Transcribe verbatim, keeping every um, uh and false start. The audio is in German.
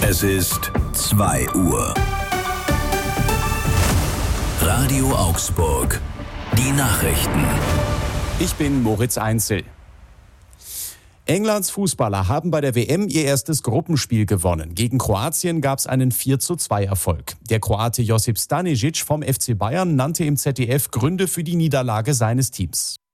Es ist zwei Uhr. Radio Augsburg. Die Nachrichten. Ich bin Moritz Einzel. Englands Fußballer haben bei der W M ihr erstes Gruppenspiel gewonnen. Gegen Kroatien gab es einen vier zu zwei Erfolg. Der Kroate Josip Stanisic vom F C Bayern nannte im Z D F Gründe für die Niederlage seines Teams.